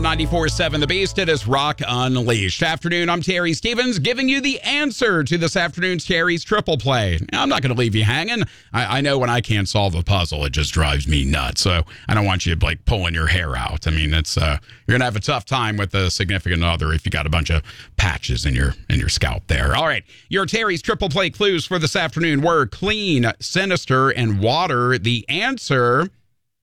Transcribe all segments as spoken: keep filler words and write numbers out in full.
ninety-four point seven The Beast. It is Rock Unleashed. Afternoon, I'm Terry Stevens, giving you the answer to this afternoon's Terry's Triple Play. Now, I'm not going to leave you hanging. I, I know when I can't solve a puzzle, it just drives me nuts. So I don't want you like pulling your hair out. I mean, it's uh, you're going to have a tough time with a significant other if you got a bunch of patches in your in your scalp there. All right, your Terry's Triple Play clues for this afternoon were clean, sinister, and water. The answer...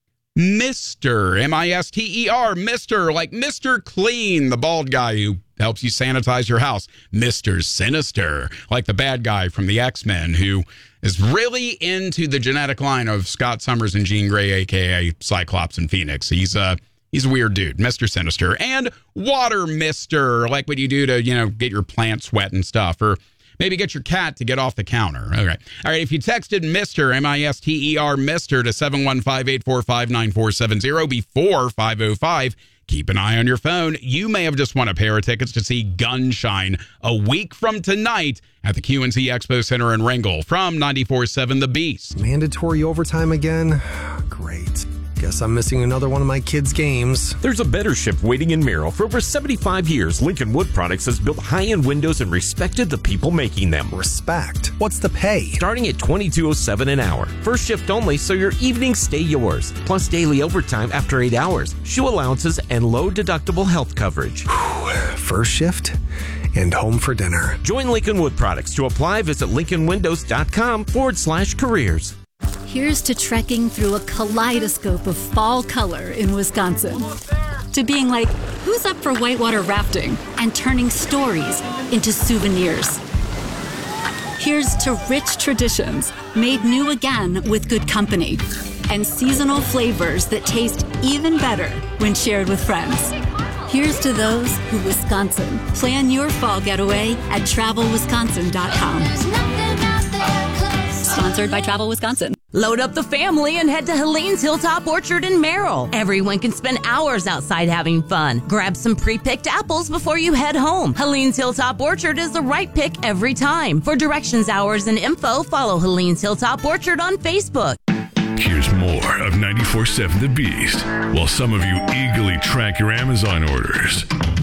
Mister M I S T E R, Mister like Mister Clean, the bald guy who helps you sanitize your house. Mister Sinister, like the bad guy from the X-Men who is really into the genetic line of Scott Summers and Jean Grey, a k a. Cyclops and Phoenix. He's a, he's a weird dude, Mister Sinister. And Water Mister, like what you do to, you know, get your plants wet and stuff, or maybe get your cat to get off the counter. Okay. All right. If you texted Mister M I S T E R, Mister to seven one five, eight four five, nine four seven zero before five oh five, keep an eye on your phone. You may have just won a pair of tickets to see Gunshine a week from tonight at the Q and C Expo Center in Ringgold from ninety-four point seven The Beast. Mandatory overtime again? Great. Guess I'm missing another one of my kids' games. There's a better shift waiting in Merrill. For over seventy-five years, Lincoln Wood Products has built high-end windows and respected the people making them. Respect? What's the pay? Starting at twenty-two oh seven an hour. First shift only, so your evenings stay yours. Plus daily overtime after eight hours, shoe allowances, and low-deductible health coverage. First shift and home for dinner. Join Lincoln Wood Products. To apply, visit lincolnwindows.com forward slash careers. Here's to trekking through a kaleidoscope of fall color in Wisconsin. To being like, who's up for whitewater rafting? And turning stories into souvenirs. Here's to rich traditions made new again with good company. And seasonal flavors that taste even better when shared with friends. Here's to those who Wisconsin. Plan your fall getaway at travel wisconsin dot com. Sponsored by Travel Wisconsin. Load up the family and head to Helene's Hilltop Orchard in Merrill. Everyone can spend hours outside having fun. Grab some pre-picked apples before you head home. Helene's Hilltop Orchard is the right pick every time. For directions, hours, and info, follow Helene's Hilltop Orchard on Facebook. Here's more of ninety-four point seven The Beast, while some of you eagerly track your Amazon orders.